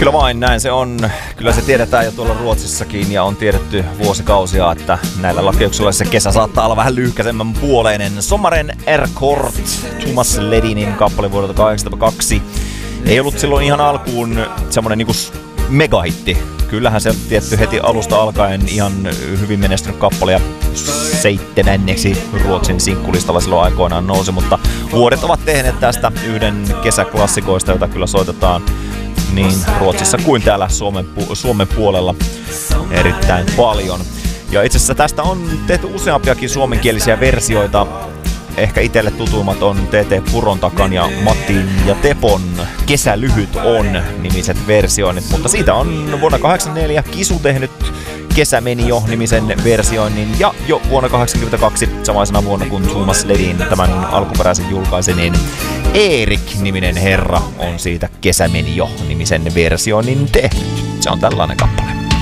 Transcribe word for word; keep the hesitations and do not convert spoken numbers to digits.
Kyllä vain, näin se on. Kyllä se tiedetään jo tuolla Ruotsissakin ja on tiedetty vuosikausia, että näillä lakeuksilla se kesä saattaa olla vähän lyhkäisemmän puoleinen. Sommaren är kort, Thomas Ledinin kappale vuodelta kahdeksankymmentäkaksi. Ei ollut silloin ihan alkuun semmonen niinku megahitti. Kyllähän se tietty heti alusta alkaen ihan hyvin menestynyt kappale ja seitsemänneksi Ruotsin sinkkulistalla silloin aikoinaan nousi, mutta vuodet ovat tehneet tästä yhden kesäklassikoista, jota kyllä soitetaan niin Ruotsissa kuin täällä Suomen, pu- Suomen puolella erittäin paljon. Ja itse asiassa tästä on tehty useampiakin suomenkielisiä versioita. Ehkä itselle tutuimmat on T T Purontakan ja Mattin ja Tepon Kesälyhyt on -nimiset versioinnit, mutta siitä on vuonna kahdeksankymmentäneljä Kisu tehnyt Kesä meni jo -nimisen versioinnin ja jo vuonna kahdeksankymmentäkaksi, samaisena vuonna kun Thomas Ledin tämän alkuperäisen julkaisi, niin Erik-niminen herra on siitä Kesä meni jo -nimisen versioinnin tehnyt. Se on tällainen kappale.